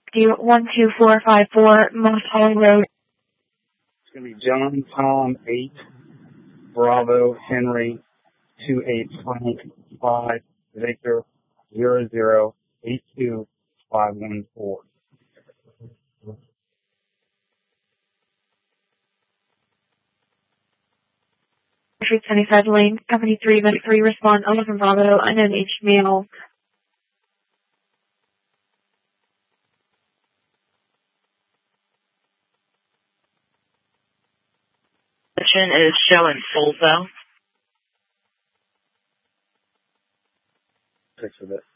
12454 Moss Hall Road. It's going to be John Tom 8 Bravo Henry 28 Frank 5 Victor 0082514. 75 Lane, Company 3, Medic 3, respond 11 Bravo, unknown H male. Position is showing full though. 6 of it.